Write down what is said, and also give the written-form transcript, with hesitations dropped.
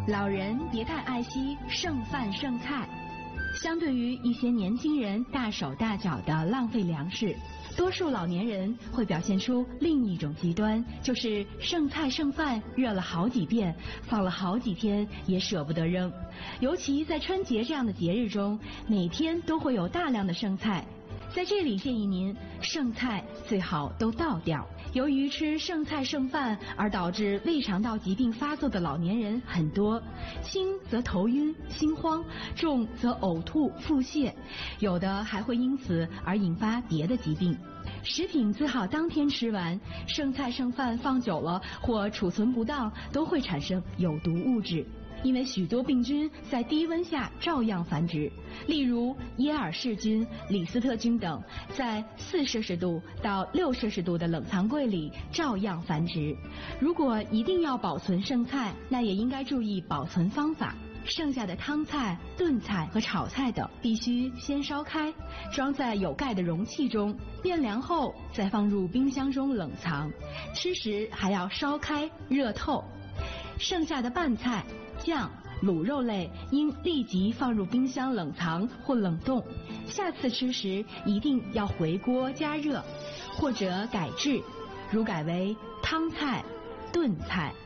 老人别太爱惜剩饭剩菜。相对于一些年轻人大手大脚的浪费粮食，多数老年人会表现出另一种极端，就是剩菜剩饭热了好几遍，放了好几天也舍不得扔。尤其在春节这样的节日中，每天都会有大量的剩菜。在这里建议您，剩菜最好都倒掉。由于吃剩菜剩饭而导致胃肠道疾病发作的老年人很多，轻则头晕心慌，重则呕吐腹泻，有的还会因此而引发别的疾病。食品最好当天吃完，剩菜剩饭放久了或储存不当都会产生有毒物质。因为许多病菌在低温下照样繁殖，例如耶尔氏菌、李斯特菌等，在4摄氏度到6摄氏度的冷藏柜里照样繁殖。如果一定要保存剩菜，那也应该注意保存方法。剩下的汤菜、炖菜和炒菜等必须先烧开，装在有盖的容器中，变凉后再放入冰箱中冷藏。吃时还要烧开热透。剩下的拌菜、酱、卤肉类应立即放入冰箱冷藏或冷冻，下次吃时一定要回锅加热，或者改制，如改为汤菜、炖菜。